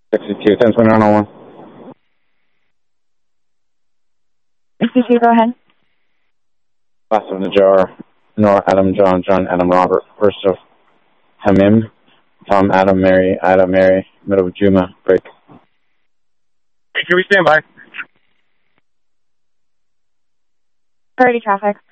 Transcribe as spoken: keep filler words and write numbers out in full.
sixty-two, ten twenty-nine oh one. sixty-two, go ahead. Last of Najar, Nora, Adam, John, John, Adam, Robert, first of Hamim, Tom, Adam, Mary, Ada, Mary, middle of Juma, break. Hey, can we stand by? Priority traffic.